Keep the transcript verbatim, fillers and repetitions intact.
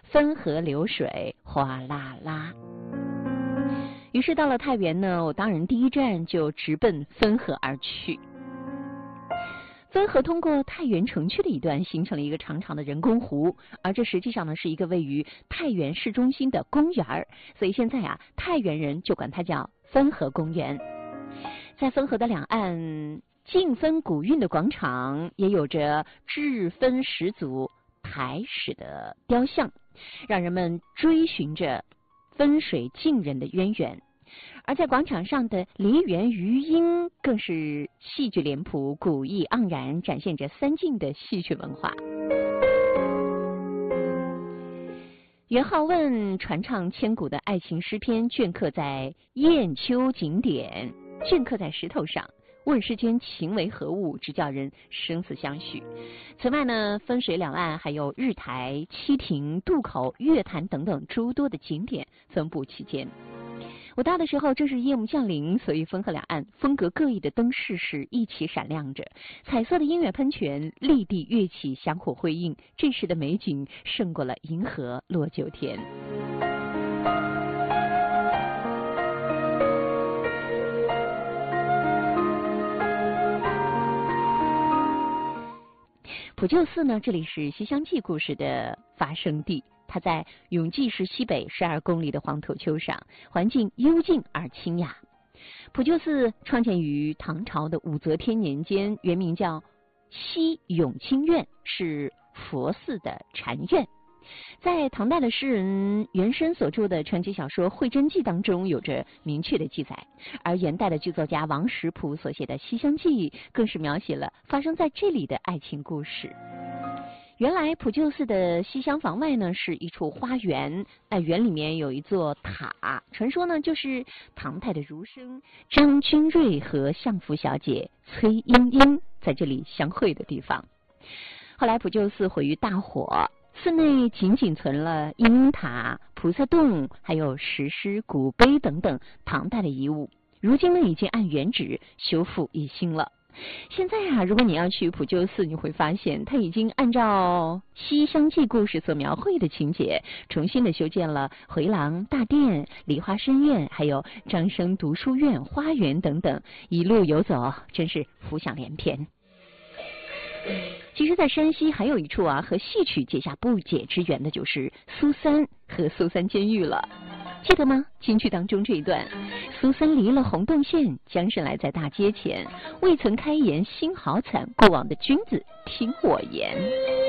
汾河流水哗啦啦。于是到了太原呢，我当然第一站就直奔汾河而去。汾河通过太原城区的一段，形成了一个长长的人工湖，而这实际上呢是一个位于太原市中心的公园，所以现在啊，太原人就管它叫汾河公园。在汾河的两岸，晋汾古韵的广场也有着至汾始祖台始的雕像，让人们追寻着汾水晋人的渊源。而在广场上的梨园余音更是戏剧脸谱，古意盎然，展现着三晋的戏曲文化。元好问传唱千古的爱情诗篇，镌刻在雁丘景点，镌刻在石头上。问世间情为何物，直叫人生死相许。此外呢，汾水两岸还有日台、七亭、渡口、月潭等等诸多的景点分布其间。我到的时候正是夜幕降临，所以汾河两岸风格各异的灯饰是一起闪亮着，彩色的音乐喷泉、立地乐器相互辉映，这时的美景胜过了银河落九天。普救寺呢，这里是《西厢记》故事的发生地。它在永济市西北十二公里的黄土丘上，环境幽静而清雅。普救寺创建于唐朝的武则天年间，原名叫西永清院，是佛寺的禅院。在唐代的诗人袁深所著的传奇小说《会真记》当中有着明确的记载，而元代的剧作家王实甫所写的《西厢记》更是描写了发生在这里的爱情故事。原来普救寺的西厢房外呢是一处花园，那园里面有一座塔，传说呢就是唐代的儒生张君瑞和相府小姐崔莺莺在这里相会的地方。后来普救寺毁于大火，寺内仅仅存了莺莺塔、菩萨洞，还有石狮、古碑等等唐代的遗物，如今呢已经按原址修复一新了。现在啊，如果你要去普救寺，你会发现它已经按照《西厢记》故事所描绘的情节，重新的修建了回廊、大殿、梨花深院，还有张生读书院、花园等等，一路游走，真是浮想联翩。其实在山西还有一处啊和戏曲结下不解之缘的，就是苏三和苏三监狱了。记得吗？京剧当中这一段，苏三离了红洞县，将身来在大街前，未曾开言心好惨，过往的君子听我言。